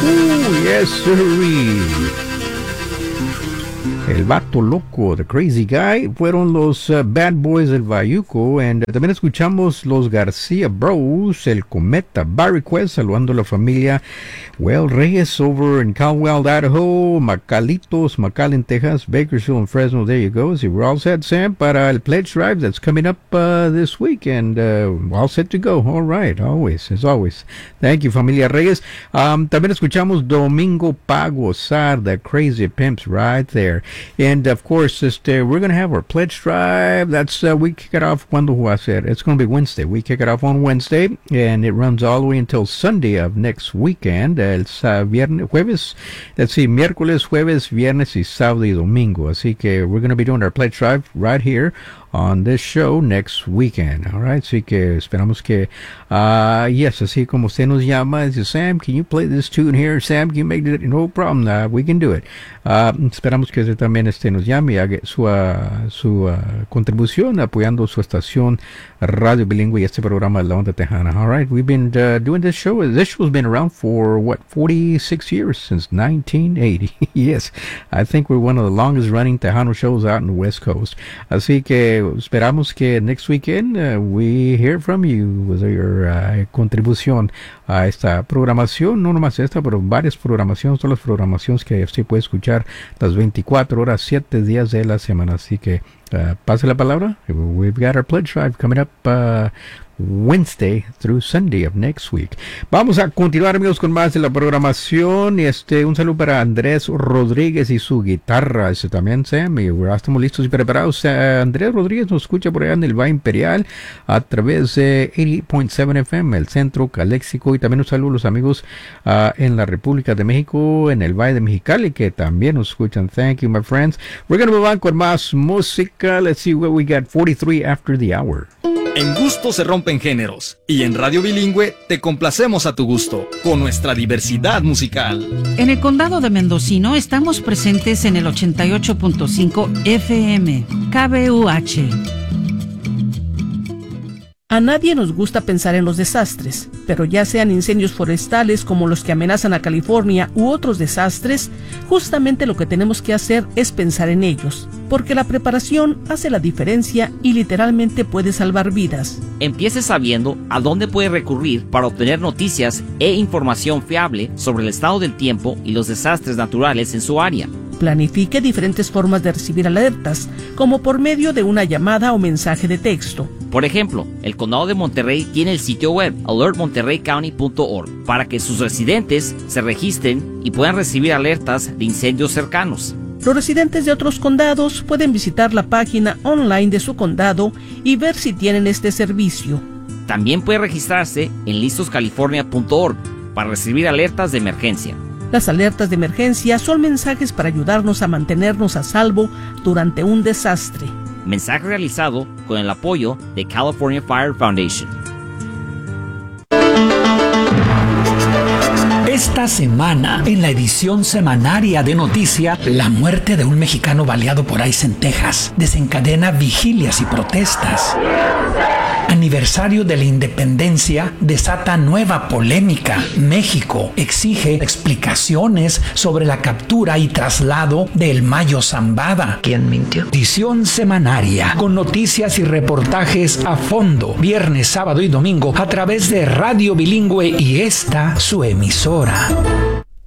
Yes, sirree. El vato loco, The Crazy Guy, fueron los Bad Boys del Bayuco. And también escuchamos los García Bros, el Cometa, Barry Quest, saludando a la familia Well Reyes over in Caldwell, Idaho, Macalitos, McAllen, Texas, Bakersfield and Fresno. There you go. So we're all set, Sam, para el Pledge Drive that's coming up this week. And all set to go. All right, always, as always. Thank you, familia Reyes. También escuchamos Domingo Pa Gozar, The Crazy Pimps, right there. And of course, we're going to have our pledge drive. That's we kick it off. ¿Cuándo va a ser? It's going to be Wednesday. We kick it off on Wednesday, and it runs all the way until Sunday of next weekend. El viernes, jueves. Let's see, miércoles, jueves, viernes y sábado y domingo. Así que we're going to be doing our pledge drive right here on this show next weekend. All right, así que esperamos que yes, así como usted nos llama, dice, Sam, can you play this tune here? Sam, can you make it? No problem, we can do it. Esperamos que usted también nos llame y haga su contribución apoyando su estación Radio Bilingüe y este programa de La Onda Tejana. All right, we've been doing this show. This show's been around for 46 years, since 1980. Yes, I think we're one of the longest running Tejano shows out in the West Coast. Así que esperamos que next weekend we hear from you with your contribución a esta programación, no nomás esta, pero varias programaciones, todas las programaciones que usted puede escuchar las 24 horas, 7 días de la semana. Así que pase la palabra. We've got our pledge drive coming up Wednesday through Sunday of next week. Vamos a continuar, amigos, con más de la programación. Y un saludo para Andrés Rodríguez y su guitarra. También, Sam, y estamos listos y preparados. Andrés Rodríguez nos escucha por allá en el Valle Imperial a través de 88.7 FM, el Centro Caléxico. Y también un saludo a los amigos en la República de México, en el Valle de Mexicali, que también nos escuchan. Thank you, my friends. We're going to move on con más música. Let's see what we got. 43 after the hour. En gusto se rompen géneros, y en Radio Bilingüe te complacemos a tu gusto, con nuestra diversidad musical. En el condado de Mendocino estamos presentes en el 88.5 FM, KBUH. A nadie nos gusta pensar en los desastres, pero ya sean incendios forestales como los que amenazan a California u otros desastres, justamente lo que tenemos que hacer es pensar en ellos, porque la preparación hace la diferencia y literalmente puede salvar vidas. Empiece sabiendo a dónde puede recurrir para obtener noticias e información fiable sobre el estado del tiempo y los desastres naturales en su área. Planifique diferentes formas de recibir alertas, como por medio de una llamada o mensaje de texto. Por ejemplo, el Condado de Monterrey tiene el sitio web alertmonterreycounty.org para que sus residentes se registren y puedan recibir alertas de incendios cercanos. Los residentes de otros condados pueden visitar la página online de su condado y ver si tienen este servicio. También puede registrarse en listoscalifornia.org para recibir alertas de emergencia. Las alertas de emergencia son mensajes para ayudarnos a mantenernos a salvo durante un desastre. Mensaje realizado con el apoyo de California Fire Foundation. Esta semana, en la edición semanaria de Noticia, la muerte de un mexicano baleado por ICE en Texas desencadena vigilias y protestas. Aniversario de la independencia desata nueva polémica. México exige explicaciones sobre la captura y traslado del Mayo Zambada. ¿Quién mintió? Edición semanaria con noticias y reportajes a fondo, viernes, sábado y domingo a través de Radio Bilingüe y esta su emisora.